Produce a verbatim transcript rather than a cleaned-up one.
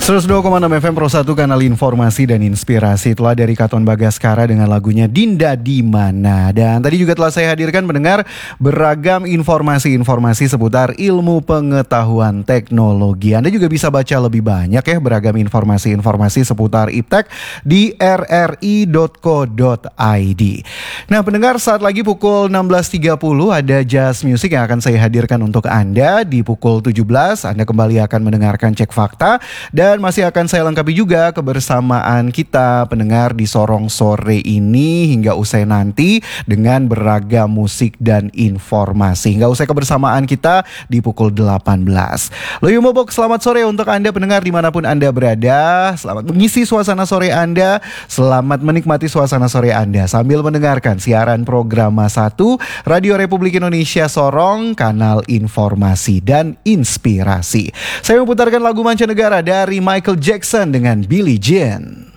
seratus dua koma enam F M Pro satu, kanal informasi dan inspirasi. Itulah dari Katon Bagaskara dengan lagunya Dinda di Mana. Dan tadi juga telah saya hadirkan mendengar beragam informasi-informasi seputar ilmu pengetahuan teknologi. Anda juga bisa baca lebih banyak ya beragam informasi-informasi seputar iptek di r r i dot co dot i d. Nah pendengar, saat lagi pukul enam belas tiga puluh ada Jazz Music yang akan saya hadirkan untuk Anda. Di pukul tujuh belas Anda kembali akan mendengarkan Cek Fakta. Dan masih akan saya lengkapi juga kebersamaan kita pendengar di Sorong sore ini hingga usai nanti dengan beragam musik dan informasi. Hingga usai kebersamaan kita di pukul delapan belas. Loyo Mobok, selamat sore untuk Anda pendengar dimanapun Anda berada. Selamat mengisi suasana sore Anda. Selamat menikmati suasana sore Anda sambil mendengarkan siaran program satu Radio Republik Indonesia Sorong, kanal informasi dan inspirasi. Saya memutarkan lagu mancanegara dari Michael Jackson dengan Billie Jean.